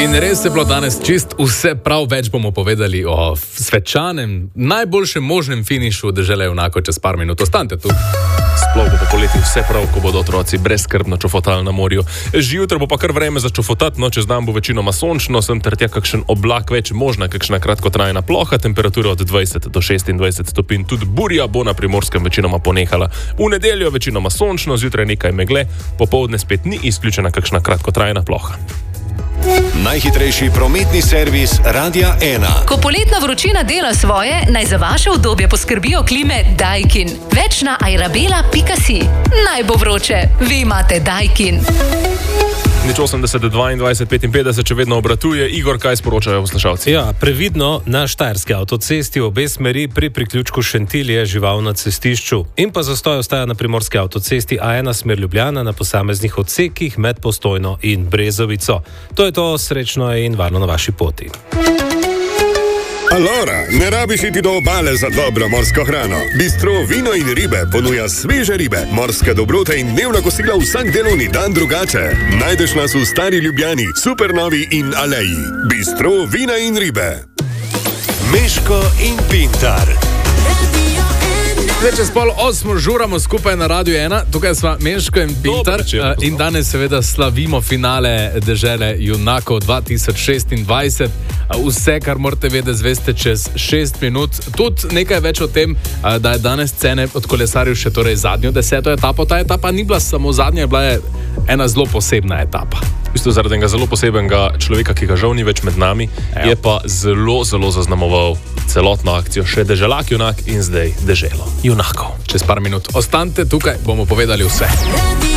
In res je bilo danes čist vse prav, več bomo povedali o svečanem, najboljšem možnem finišu dežele Junakov čez par minut. Ostanite tu. Sploh bo po poletju vse prav, ko bodo otroci brezskrbno čofotali na morju. Jutro bo pa kar vreme za čofotat, čez dan bo večinoma sončno, sem ter tja kakšen oblak več, možna kakšna kratkotrajna ploha, temperatura od 20 do 26 stopinj, tudi burja bo na Primorskem večinoma ponehala. V nedeljo večinoma sončno, zjutraj nekaj megle, popoldne spet ni izključena kakšna kratkotrajna ploha. Najhitrejši prometni servis Radia 1. Ko poletna vročina dela svoje, naj za vaše udobje poskrbijo klime Daikin. Več na airabela.si. Naj bo vroče, vi imate Daikin. Nič 80, 22, 55, če vedno obratuje. Igor, kaj sporočajo poslušalci? Ja, previdno na Štajerski avtocesti obe smeri pri priključku Šentilj je žival na cestišču. In pa zastoj ostaja na Primorski avtocesti A1 smer Ljubljana na posameznih odsekih med Postojno in Brezovico. To je to, srečno in varno na vaši poti. Alora, ne rabiš iti do obale za dobro morsko hrano. Bistro Vino in ribe ponuja sveže ribe, morske dobrote in dnevna kosila vsak delovni dan drugače. Najdeš nas v Stari Ljubljani, Supernovi in Aleji. Bistro Vina in ribe. Meško in Pintar. Čez pol 8 žuramo skupaj na Radiu 1, tukaj smo Meško in Pintar in danes seveda slavimo finale dežele Junakov 2026. Vse, kar morate vedeti, zveste čez 6 minut. Tudi nekaj več o tem, da je danes Cene odkolesaril še torej zadnjo 10. etapo. Ta etapa ni bila samo zadnja, bila je ena zelo posebna etapa. V bistvu zaradi enega zelo posebnega človeka, ki ga žal ni več med nami, je pa zelo, zelo zaznamoval celotno akcijo. Še deželak Junak in zdaj deželo Junakov. Čez par minut. Ostanite tukaj, bomo povedali vse.